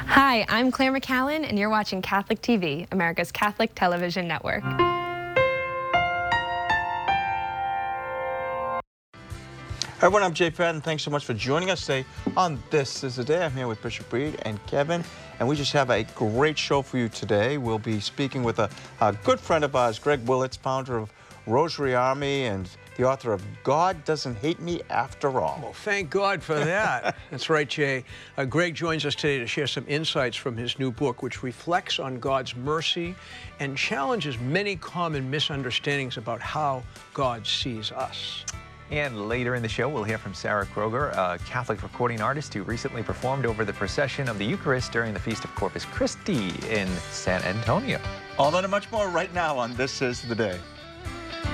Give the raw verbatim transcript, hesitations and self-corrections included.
Hi, I'm Claire McCallan, and you're watching Catholic T V, America's Catholic television network. Hi everyone, I'm Jay Fadden. Thanks so much for joining us today on This Is the Day. I'm here with Bishop Reed and Kevin, and we just have a great show for you today. We'll be speaking with a, a good friend of ours, Greg Willits, founder of Rosary Army and the author of God Doesn't Hate Me After All. Well, thank God for that. That's right, Jay. Uh, Greg joins us today to share some insights from his new book, which reflects on God's mercy and challenges many common misunderstandings about how God sees us. And later in the show, we'll hear from Sarah Kroger, a Catholic recording artist who recently performed over the procession of the Eucharist during the Feast of Corpus Christi in San Antonio. All that and much more right now on This Is the Day.